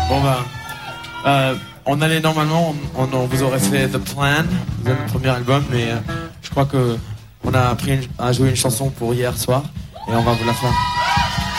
Bon on allait normalement, on vous aurait fait The Plan, le premier album, mais je crois que on a joué une chanson pour hier soir et on va vous la faire.